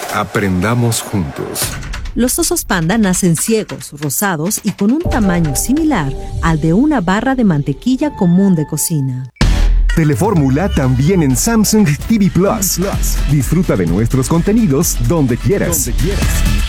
Aprendamos juntos. Los osos panda nacen ciegos, rosados y con un tamaño similar al de una barra de mantequilla común de cocina. Telefórmula también en Samsung TV Plus. Disfruta de nuestros contenidos donde quieras.